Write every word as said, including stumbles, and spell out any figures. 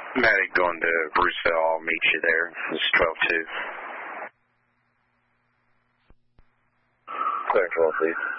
Medic going to Bruceville. I'll meet you there. It's twelve two. Clear twelve, please.